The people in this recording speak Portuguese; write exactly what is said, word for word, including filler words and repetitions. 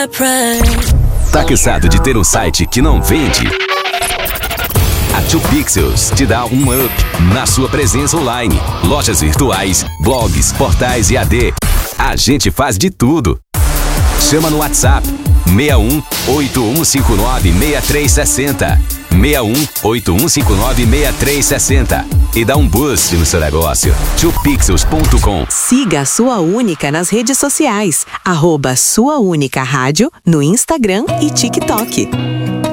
Tá cansado de ter um site que não vende? A two Pixels te dá um up na sua presença online. Lojas virtuais, blogs, portais e A D. A gente faz de tudo. Chama no WhatsApp seis um oito um cinco nove seis três seis zero. seis um oito um cinco nove seis três seis zero e dá um boost no seu negócio. two pixels ponto com. Siga a Sua Única nas redes sociais. Arroba Sua Única Rádio no Instagram e TikTok.